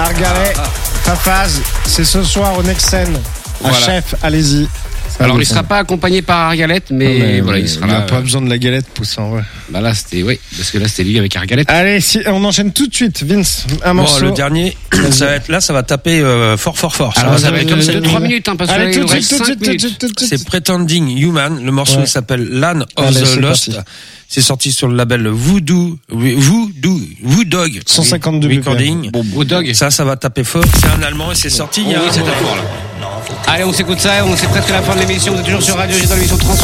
Argalet, Fafaz, c'est ce soir au Nexen. Voilà. Chef, allez-y. Alors, il sera pas accompagné par Argalette, mais voilà, il sera il là. n'a pas besoin de la galette poussant, ouais. Bah là, parce que là, c'était lui avec Argalette. Allez, on enchaîne tout de suite, Vince. Un morceau. Bon, le dernier, ça va taper fort. Alors, ça va être être comme de 3 minutes, parce que Allez, il tout nous de reste suite, 5 minutes. C'est Pretending Human. Le morceau, Ouais. il s'appelle Land of Allez, the c'est Lost. parti. C'est sorti sur le label Voodoo Dog 152 Recording. Bon, Dog. Ça va taper fort. C'est un allemand et c'est sorti il y a Oui, un c'est mois. d'accord, là. Allez, on s'écoute ça, on sait presque la fin de l'émission. Vous êtes toujours sur Radio G dans l'émission Transfert.